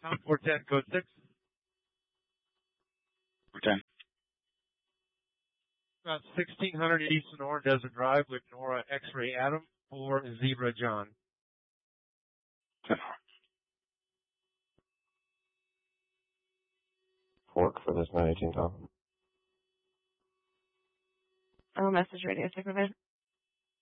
Tom 410, code 6. 410. About 1600 East Sonora Desert Drive with Nora X-Ray Adam for Zebra John. 10-4. Fork for this 918, Tom. Oh, message radio supervisor.